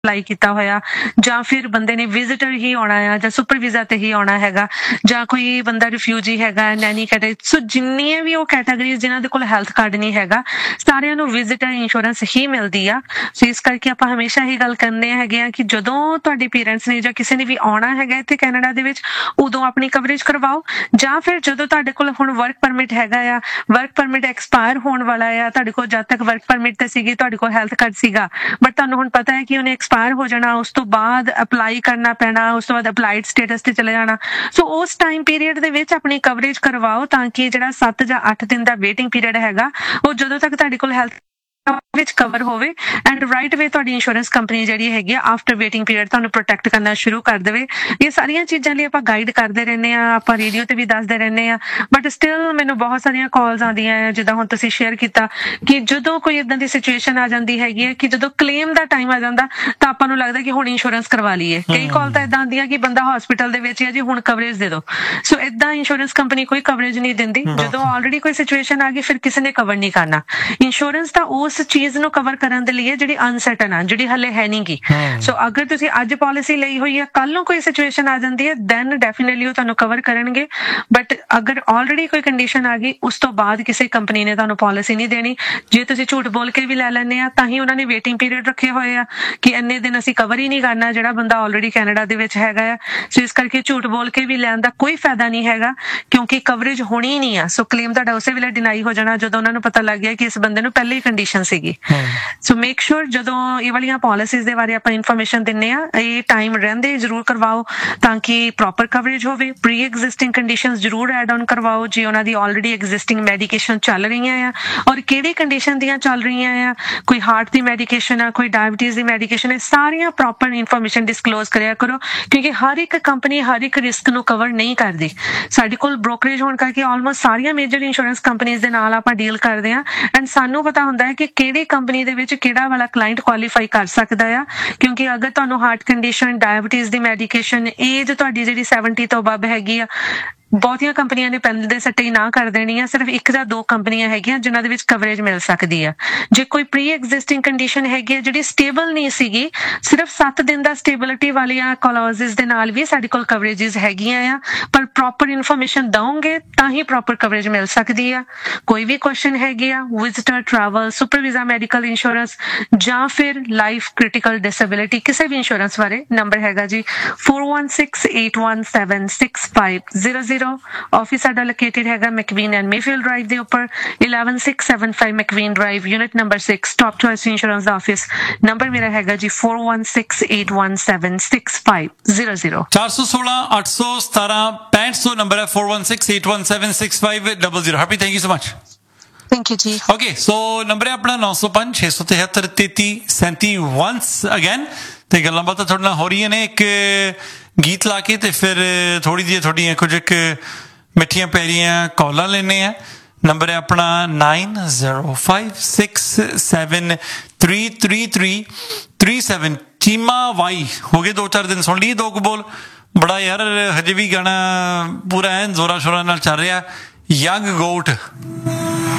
Apply ਕੀਤਾ ਹੋਇਆ, ਜਾਂ ਫਿਰ ਬੰਦੇ ਨੇ ਵਿਜ਼ਿਟਰ ਹੀ ਆਉਣਾ ਆ ਜਾਂ ਸੁਪਰ ਵੀਜ਼ਾ ਤੇ ਹੀ ਆਉਣਾ ਹੈਗਾ, ਜਾਂ ਕੋਈ ਬੰਦਾ ਰਿਫਿਊਜੀ ਹੈਗਾ, ਨੈਨੀ ਕੈਟੇਗਰੀ। ਸੋ ਜਿੰਨੀਆਂ ਵੀ ਉਹ ਕੈਟਾਗਰੀਜ਼ ਜਿਨ੍ਹਾਂ ਦੇ ਕੋਲ ਹੈਲਥ ਕਾਰਡ ਨਹੀਂ ਹੈਗਾ, ਸਾਰਿਆਂ ਨੂੰ ਵਿਜ਼ਿਟਰ ਇੰਸ਼ੋਰੈਂਸ ਹੀ ਮਿਲਦੀ ਆ। ਸੋ ਇਸ ਕਰਕੇ ਆਪਾਂ ਹਮੇਸ਼ਾ ਹੀ ਗੱਲ ਕਰਨੇ ਹੈਗੇ ਆ ਕਿ ਜਦੋਂ ਤੁਹਾਡੇ ਪੇਰੈਂਟਸ ਨੇ ਜਾਂ ਕਿਸੇ ਨੇ ਵੀ ਆਉਣਾ ਹੈਗਾ ਇੱਥੇ ਕੈਨੇਡਾ ਦੇ ਵਿੱਚ, ਉਦੋਂ ਆਪਣੀ ਕਵਰੇਜ ਕਰਵਾਓ। ਜਾਂ ਫਿਰ ਜਦੋਂ ਤੁਹਾਡੇ ਕੋਲ ਹੁਣ ਵਰਕ ਪਰਮਿਟ ਹੈਗਾ ਆ, ਵਰਕ ਪਰਮਿਟ ਐਕਸਪਾਇਰ ਹੋਣ ਵਾਲਾ ਆ, ਤੁਹਾਡੇ ਕੋਲ ਜਦ ਤੱਕ ਵਰਕ ਪਰਮਿਟ ਤੇ ਸੀਗੀ ਤੁਹਾਡੇ ਕੋਲ ਹੈਲਥ ਕਾਰਡ ਸੀਗਾ, ਬਟ ਤੁਹਾਨੂੰ ਹੁਣ ਪਤਾ ਹੈ ਕਿ ਉਹਨੇ ਐਕਸਪਾਇਰ ਹੋ ਜਾਣਾ, ਉਸ ਤੋਂ ਬਾਅਦ ਅਪਲਾਈ ਕਰਨਾ ਪੈਣਾ, ਉਸ ਤੋਂ ਬਾਅਦ ਅਪਲਾਈਡ ਸਟੇਟਸ ਤੇ ਚਲੇ ਜਾਣਾ। ਸੋ ਉਸ ਟਾਈਮ ਪੀਰੀਅਡ ਦੇ ਵਿੱਚ ਆਪਣੀ ਕਵਰੇਜ ਕਰਵਾਓ, ਤਾਂ ਕਿ ਜਿਹੜਾ 7 ਜਾਂ 8 ਦਿਨ ਦਾ ਵੇਟਿੰਗ ਪੀਰੀਅਡ ਹੈਗਾ, ਉਹ ਜਦੋਂ ਤੱਕ ਤੁਹਾਡੇ ਕੋਲ ਹੈਲਥ ਵਿੱਚ ਕਵਰ ਹੋਵੇ ਐਂਡ ਰਾਈਟ ਵੇ ਤੁਹਾਡੀ ਇੰਸ਼ੋਰੈਂਸ ਕੰਪਨੀ ਜਿਹੜੀ ਹੈਗੀ ਆ ਆਫਟਰ ਵੇਟਿੰਗ ਪੀਰੀਅਡ ਤੁਹਾਨੂੰ ਪ੍ਰੋਟੈਕਟ ਕਰਨਾ ਸ਼ੁਰੂ ਕਰ ਦੇਵੇ। ਇਹ ਸਾਰੀਆਂ ਚੀਜ਼ਾਂ ਲਈ ਆਪਾਂ ਗਾਈਡ ਕਰਦੇ ਰਹਿੰਦੇ ਆ, ਆਪਾਂ ਰੇਡੀਓ ਤੇ ਵੀ ਦੱਸਦੇ ਰਹਿੰਦੇ ਆ, ਬਟ ਸਟਿਲ ਮੈਨੂੰ ਬਹੁਤ ਸਾਰੀਆਂ ਕਾਲਸ ਆਉਂਦੀਆਂ ਆ, ਜਿੱਦਾਂ ਹੁਣ ਤੁਸੀਂ ਸ਼ੇਅਰ ਕੀਤਾ ਕਿ ਜਦੋਂ ਕੋਈ ਇਦਾਂ ਦੀ ਸਿਚੁਏਸ਼ਨ ਆ ਜਾਂਦੀ ਹੈਗੀ ਹੈ ਕਿ ਜਦੋਂ ਕਲੇਮ ਦਾ ਟਾਈਮ ਆ ਜਾਂਦਾ ਤਾਂ ਆਪਾਂ ਨੂੰ ਲੱਗਦਾ ਕਿ ਹੁਣ ਇੰਸ਼ੋਰੈਂਸ ਕਰਵਾ ਲਈਏ। ਕਈ ਕਾਲ ਤਾਂ ਇਦਾਂ ਆਉਂਦੀਆਂ ਕਿ ਬੰਦਾ ਹਸਪੀਟਲ ਦੇ ਵਿੱਚ ਹੈ ਜੀ, ਹੁਣ ਕਵਰੇਜ ਦੇ ਦਿਓ। ਸੋ ਇਦਾਂ ਇੰਸ਼ੋਰੈਂਸ ਕੰਪਨੀ ਕੋਈ ਕਵਰੇਜ ਨਹੀਂ ਦਿੰਦੀ। ਜਦੋਂ ਆਲਰੇਡੀ ਕੋਈ ਸਿਚੁਏਸ਼ਨ ਆ ਗਈ ਫਿਰ ਕਿਸੇ ਨੇ ਕਵਰ ਨਹੀਂ ਕਰਨਾ। ਇੰਸ਼ੋਰੈਂਸ ਤਾਂ ਉਸ ਚੀਜ਼ ਨੂੰ ਕਵਰ ਕਰਨ ਦੇ ਲਈ ਹੈ ਜਿਹੜੀ ਅਨਸਰਟਨ ਆ, ਜਿਹੜੀ ਹਲੇ ਹੈ ਨਹੀਂ ਗੀ। ਸੋ ਅਗਰ ਤੁਸੀਂ ਅੱਜ ਪਾਲਿਸੀ ਲਈ ਹੋਈ ਹੈ, ਕੱਲ ਨੂੰ ਕੋਈ ਸਿਚੁਏਸ਼ਨ ਆ ਜਾਂਦੀ ਹੈ, ਦੈਨ ਡੈਫੀਨਿਟਲੀ ਉਹ ਤੁਹਾਨੂੰ ਕਵਰ ਕਰਨਗੇ। ਬਟ ਅਗਰ ਆਲਰੇਡੀ ਕੋਈ ਕੰਡੀਸ਼ਨ ਆ ਗਈ, ਉਸ ਤੋਂ ਬਾਅਦ ਕਿਸੇ ਕੰਪਨੀ ਨੇ ਤੁਹਾਨੂੰ ਪਾਲਿਸੀ ਨਹੀਂ ਦੇਣੀ। ਜੇ ਤੁਸੀਂ ਝੂਠ ਬੋਲ ਕੇ ਵੀ ਲੈ ਲੈਂਦੇ ਆ, ਤਾਂ ਹੀ ਉਹਨਾਂ ਨੇ ਵੇਟਿੰਗ ਪੀਰੀਅਡ ਰੱਖੇ ਹੋਏ ਆ ਕਿ ਇੰਨੇ ਦਿਨ ਅਸੀਂ ਕਵਰ ਹੀ ਨਹੀਂ ਕਰਨਾ ਜਿਹੜਾ ਬੰਦਾ ਆਲਰੇਡੀ ਕੈਨੇਡਾ ਦੇ ਵਿੱਚ ਹੈਗਾ ਆ। ਸੋ ਇਸ ਕਰਕੇ ਝੂਠ ਬੋਲ ਕੇ ਵੀ ਲੈਣ ਦਾ ਕੋਈ ਫਾਇਦਾ ਨਹੀਂ ਹੈਗਾ, ਕਿਉਂਕਿ ਕਵਰੇਜ ਹੋਣੀ ਨਹੀਂ ਆ। ਸੋ ਕਲੇਮ ਤੁਹਾਡਾ ਉਸੇ ਵੇਲੇ ਡਿਨਾਈ ਹੋ ਜਾਣਾ ਜਦੋਂ ਉਹਨਾਂ ਨੂੰ ਪਤਾ ਲੱਗ ਗਿਆ ਕਿ ਇਸ ਬੰਦੇ ਨੂੰ ਪਹਿਲੇ ਹੀ ਕੰਡੀਸ਼ਨ ਸੀਗੀ। ਸੋ ਮੇਕ ਸ਼ੋਰ ਜਦੋਂ ਇਹ ਵਾਲੀਆਂ ਪਾਲਿਸੀਜ਼ ਦੇ ਬਾਰੇ ਆਪਾਂ ਇਨਫੋਰਮੇਸ਼ਨ ਦਿੰਨੇ ਆ, ਇਹ ਟਾਈਮ ਰਹਿੰਦੇ ਜ਼ਰੂਰ ਕਰਵਾਓ ਤਾਂ ਕਿ ਪ੍ਰੋਪਰ ਕਵਰੇਜ ਹੋਵੇ। ਪ੍ਰੀ ਐਗਜ਼ਿਸਟਿੰਗ ਕੰਡੀਸ਼ਨਸ ਜ਼ਰੂਰ ਐਡ ਆਨ ਕਰਵਾਓ ਜੇ ਉਹਨਾਂ ਦੀ ਆਲਰੇਡੀ ਐਗਜ਼ਿਸਟਿੰਗ ਮੈਡੀਕੇਸ਼ਨ ਚੱਲ ਰਹੀਆਂ ਆ, ਔਰ ਕਿਹੜੀ ਕੰਡੀਸ਼ਨ ਦੀਆਂ ਚੱਲ ਰਹੀਆਂ ਆ, ਕੋਈ ਹਾਰਟ ਦੀ ਮੈਡੀਕੇਸ਼ਨ ਆ, ਕੋਈ ਡਾਇਬਟੀਜ਼ ਦੀ ਮੈਡੀਕੇਸ਼ਨ ਹੈ, ਸਾਰੀਆਂ ਪ੍ਰੋਪਰ ਇਨਫੋਰਮੇਸ਼ਨ ਡਿਸਕਲੋਜ਼ ਕਰਿਆ ਕਰੋ, ਕਿਉਂਕਿ ਹਰ ਇੱਕ ਕੰਪਨੀ ਹਰ ਇੱਕ ਰਿਸਕ ਨੂੰ ਕਵਰ ਨਹੀਂ ਕਰਦੀ। ਸਾਡੇ ਕੋਲ ਬ੍ਰੋਕਰੇਜ ਹੋਣ ਕਰਕੇ ਆਲਮੋਸਟ ਸਾਰੀਆਂ ਮੇਜਰ ਇੰਸ਼ੋਰੈਂਸ ਕੰਪਨੀਜ਼ ਦੇ ਨਾਲ ਆਪਾਂ ਡੀਲ ਕਰਦੇ ਆ, ਐਂਡ ਸਾਨੂੰ ਪਤਾ ਹੁੰਦਾ ਹੈ ਕਿ ਕਿਹੜੀ ਕੰਪਨੀ ਦੇ ਵਿੱਚ ਕਿਹੜਾ ਵਾਲਾ ਕਲਾਇੰਟ ਕੁਆਲੀਫਾਈ ਕਰ ਸਕਦਾ ਆ। ਕਿਉਂਕਿ ਅਗਰ ਤੁਹਾਨੂੰ ਹਾਰਟ ਕੰਡੀਸ਼ਨ, ਡਾਇਬਟੀਜ਼ ਦੀ ਮੈਡੀਕੇਸ਼ਨ, ਏਜ ਤੁਹਾਡੀ ਜਿਹੜੀ 70 ਤੋਂ ਅਬਵ ਹੈਗੀ ਆ, ਬਹੁਤੀਆਂ ਕੰਪਨੀਆਂ ਨੇ ਪਹਿਲੇ ਦੇ ਸੱਟੇ ਹੀ ਨਾ ਕਰ ਦੇਣੀ ਆ। ਸਿਰਫ 1 ਜਾਂ 2 ਕੰਪਨੀਆਂ ਹੈਗੀਆਂ ਜਿਨ੍ਹਾਂ ਦੇ ਵਿੱਚ ਕਵਰੇਜ ਮਿਲ ਸਕਦੀ ਆ। ਜੇ ਕੋਈ ਪ੍ਰੀ ਐਗਜ਼ਿਸਟਿੰਗ ਕੰਡੀਸ਼ਨ ਹੈਗੀ ਆ ਜਿਹੜੀ ਸਟੇਬਲ ਨਹੀਂ ਸੀਗੀ, ਸਿਰਫ 7 ਦਿਨ ਦਾ ਸਟੇਬਿਲਿਟੀ ਵਾਲੀਆਂ ਕਲੌਜ਼ਸ ਦੇ ਨਾਲ ਵੀ ਸਾਡੇ ਕੋਲ ਕਵਰੇजेस ਹੈਗੀਆਂ ਆ, ਪਰ ਪ੍ਰੋਪਰ ਇਨਫੋਰਮੇਸ਼ਨ ਦਵੋਗੇ ਤਾਂ ਹੀ ਪ੍ਰੋਪਰ ਕਵਰੇਜ ਮਿਲ ਸਕਦੀ ਆ। ਕੋਈ ਵੀ ਕੁਐਸਚਨ ਹੈਗੀ ਆ, visitor, travel, super visa, medical insurance ਜਾਂ ਫਿਰ ਲਾਈਫ ਕ੍ਰਿਟੀਕਲ ਡਿਸੇਬਿਲਿਟੀ, ਕਿਸੇ ਵੀ ਇੰਸ਼ੋਰੈਂਸ ਬਾਰੇ, ਨੰਬਰ ਹੈਗਾ ਜੀ 4168176500। ਆਫਿਸ ਸਾਡਾ ਲੋਕੇਟਡ ਹੈਗਾ ਮੈਕਵੀਨ ਐਂਡ ਮੇਫੀਲਡ ਡਰਾਈਵ ਦੇ ਉੱਪਰ, 11675 ਮੈਕਵੀਨ drive, unit number 6, top choice insurance ਦਾ ਆਫਿਸ। ਨੰਬਰ ਮੇਰਾ ਹੈਗਾ ਜੀ 4168176500। 416-817-6500 ਨੰਬਰ ਹੈ, 4168176500। Happy, thank you so much. Thank you ਜੀ। ਓਕੇ, ਸੋ ਨੰਬਰ ਹੈ ਆਪਣਾ 905-673-3337 once again। ਤੇ ਗੱਲਾਂ ਬਾਤਾਂ ਤੁਹਾਡੇ ਨਾਲ ਹੋ ਰਹੀਆਂ ਨੇ ਇੱਕ ਗੀਤ ਲਾ ਕੇ, ਤੇ ਫਿਰ ਥੋੜੀ ਜਿਹੀ ਤੁਹਾਡੀਆਂ ਕੁਝ ਇੱਕ ਮਿੱਠੀਆਂ ਪੈਰੀਆਂ ਕਾਲਾਂ ਲੈਣੇ ਆ। ਨੰਬਰ ਹੈ ਆਪਣਾ 9056733337। ਚੀਮਾ ਵਾਈ ਹੋ ਗਏ 2-4 ਦਿਨ ਸੁਣ ਲਈ 2 ਬੋਲ, ਬੜਾ ਯਾਰ ਹਜੇ ਵੀ ਗਾਣਾ ਪੂਰਾ ਐਨ ਜ਼ੋਰਾਂ ਸ਼ੋਰਾਂ ਨਾਲ ਚੱਲ ਰਿਹਾ। Young goat